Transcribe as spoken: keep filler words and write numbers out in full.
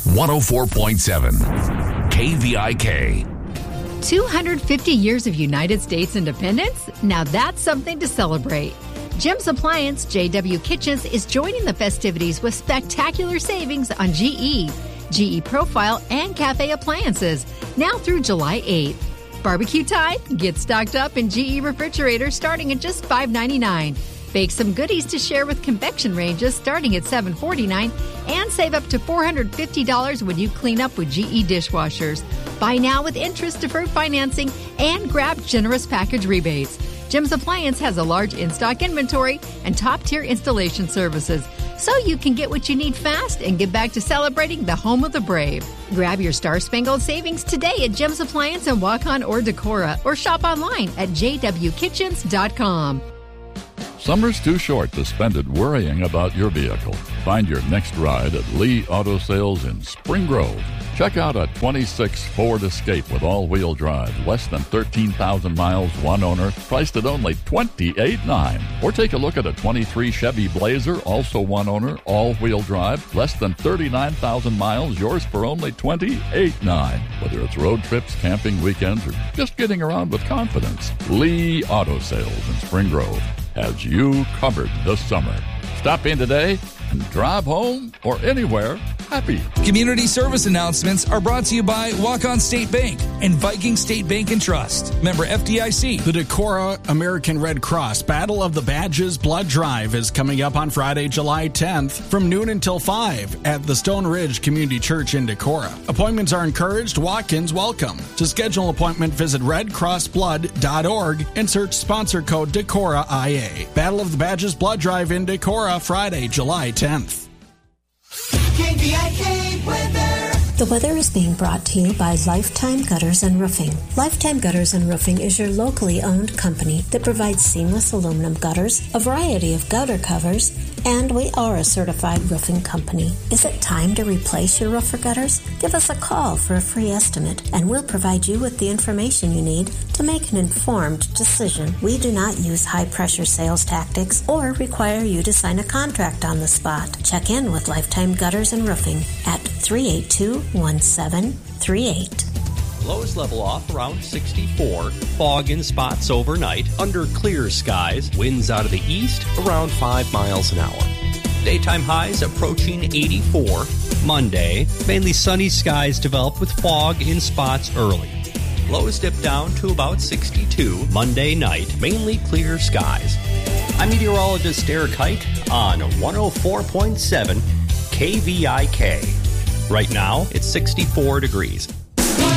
one oh four point seven K V I K. two hundred fifty years of United States independence? Now that's something to celebrate. Jim's Appliance J W Kitchens is joining the festivities with spectacular savings on G E, G E Profile, and Cafe appliances now through July eighth. Barbecue time? Get stocked up in G E refrigerators starting at just five ninety-nine. Bake some goodies to share with convection ranges starting at seven forty-nine, and save up to four hundred fifty dollars when you clean up with G E dishwashers. Buy now with interest deferred financing and grab generous package rebates. Jim's Appliance has a large in-stock inventory and top-tier installation services, so you can get what you need fast and get back to celebrating the home of the brave. Grab your Star-Spangled Savings today at Jim's Appliance in Waukon or Decorah, or shop online at j w kitchens dot com. Summer's too short to spend it worrying about your vehicle. Find your next ride at Lee Auto Sales in Spring Grove. Check out a twenty-six Ford Escape with all-wheel drive, less than thirteen thousand miles, one owner, priced at only twenty-eight thousand nine hundred dollars. Or take a look at a twenty-three Chevy Blazer, also one owner, all-wheel drive, less than thirty-nine thousand miles, yours for only twenty-eight thousand nine hundred dollars. Whether it's road trips, camping weekends, or just getting around with confidence, Lee Auto Sales in Spring Grove has you covered this summer. Stop in today and drive home or anywhere happy. Community service announcements are brought to you by Waukon State Bank and Viking State Bank and Trust. Member F D I C. The Decorah American Red Cross Battle of the Badges Blood Drive is coming up on Friday, July tenth from noon until five at the Stone Ridge Community Church in Decorah. Appointments are encouraged. Walk-ins welcome. To schedule an appointment, visit red cross blood dot org and search sponsor code Decorah I A. Battle of the Badges Blood Drive in Decorah, Friday, July tenth. K V I K weather. The weather is being brought to you by Lifetime Gutters and Roofing. Lifetime Gutters and Roofing is your locally owned company that provides seamless aluminum gutters, a variety of gutter covers, and we are a certified roofing company. Is it time to replace your roof or gutters? Give us a call for a free estimate, and we'll provide you with the information you need to make an informed decision. We do not use high-pressure sales tactics or require you to sign a contract on the spot. Check in with Lifetime Gutters and Roofing at three eight two, one seven three eight. Lows level off around sixty-four. Fog in spots overnight. Under clear skies. Winds out of the east around five miles an hour. Daytime highs approaching eighty-four. Monday, mainly sunny skies develop with fog in spots early. Lows dip down to about sixty-two. Monday night, mainly clear skies. I'm meteorologist Eric Height on one oh four point seven K V I K. Right now, it's sixty-four degrees.